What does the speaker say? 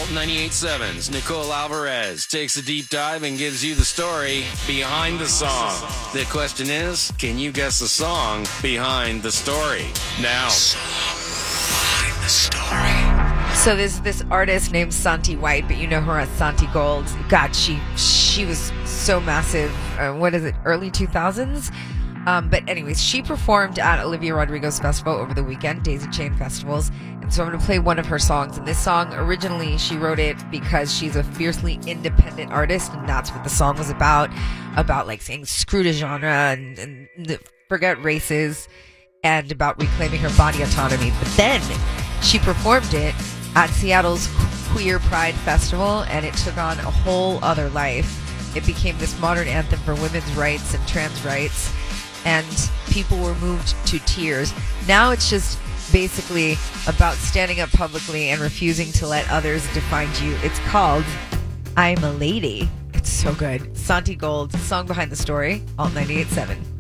Alt 98.7's Nicole Alvarez takes a deep dive and gives you the story behind the song. The question is, can you guess the song behind the story? Now. Behind the story. So there's this artist named Santi White, but you know her as Santi Gold. God, she was so massive. What is it? Early 2000s? But anyways, she performed at Olivia Rodrigo's festival over the weekend, Daisy Chain Festivals. And so I'm going to play one of her songs. And this song, originally, she wrote it because she's a fiercely independent artist. And that's what the song was about like saying screw the genre and forget races and about reclaiming her body autonomy. But then she performed it at Seattle's Queer Pride Festival, and it took on a whole other life. It became this modern anthem for women's rights and trans rights. And people were moved to tears. Now it's just basically about standing up publicly and refusing to let others define you. It's called I'm a Lady. It's so good. Santi Gold, song behind the story, Alt 98.7.